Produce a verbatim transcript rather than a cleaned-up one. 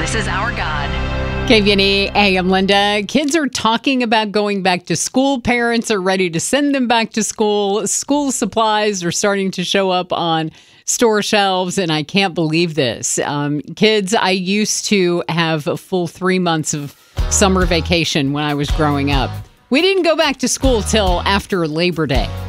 This is our God. K V N E, hey, I'm Linda. Kids are talking about going back to school. Parents are ready to send them back to school. School supplies are starting to show up on store shelves, and I can't believe this. Um, kids, I used to have a full three months of summer vacation when I was growing up. We didn't go back to school till after Labor Day.